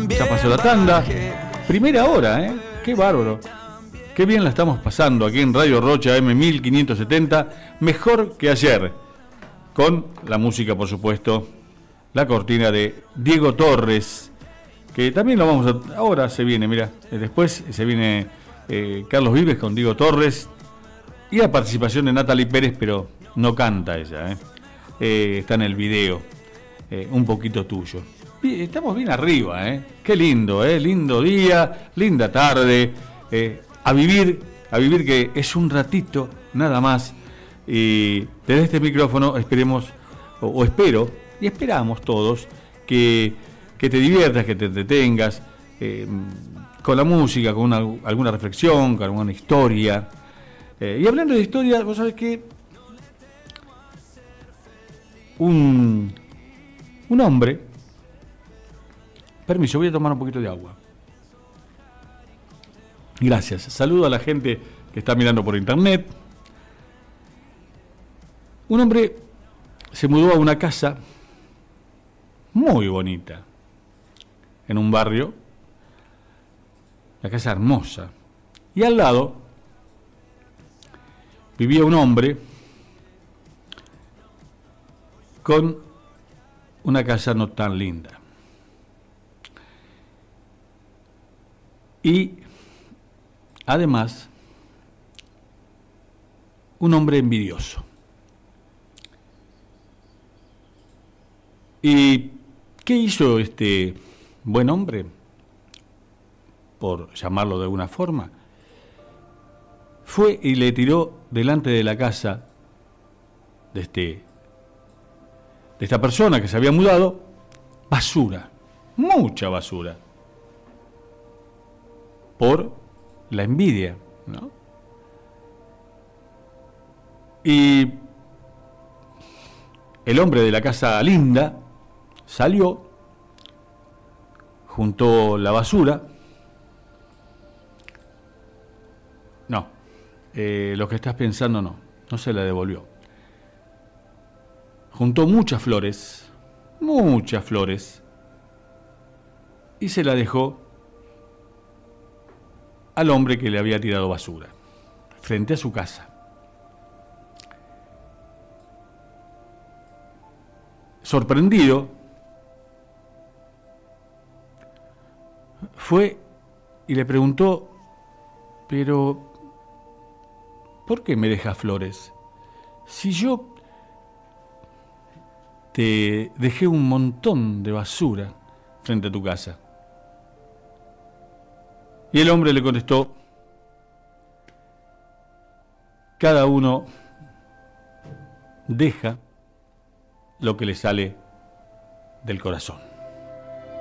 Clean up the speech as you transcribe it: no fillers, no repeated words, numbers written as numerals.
Ya pasó la tanda. Primera hora, ¿eh? Qué bárbaro. Qué bien la estamos pasando aquí en Radio Rocha M1570. Mejor que ayer. Con la música, por supuesto. La cortina de Diego Torres. Que también lo vamos a... Ahora se viene, mira. Después se viene Carlos Vives con Diego Torres. Y la participación de Natalie Pérez, pero no canta ella, ¿eh? Está en el video. Un poquito tuyo. Estamos bien arriba, ¿eh? Qué lindo, lindo día, linda tarde. A vivir que es un ratito, nada más. Y desde este micrófono esperemos, o espero, y esperamos todos, que te diviertas, que te entretengas, con la música, con alguna reflexión, con alguna historia. Y hablando de historia, vos sabés que un hombre... Permiso, voy a tomar un poquito de agua. Gracias. Saludo a la gente que está mirando por internet. Un hombre se mudó a una casa muy bonita en un barrio, la casa hermosa. Y al lado vivía un hombre con una casa no tan linda. Y además, un hombre envidioso. ¿Y qué hizo este buen hombre? Por llamarlo de alguna forma. Fue y le tiró delante de la casa de esta persona que se había mudado, basura, mucha basura. Por la envidia, ¿no? Y el hombre de la casa linda salió, juntó la basura. No, lo que estás pensando no se la devolvió. Juntó muchas flores, y se la dejó al hombre que le había tirado basura, frente a su casa. Sorprendido, fue y le preguntó, pero ¿por qué me dejas flores? Si yo te dejé un montón de basura frente a tu casa. Y el hombre le contestó, cada uno deja lo que le sale del corazón.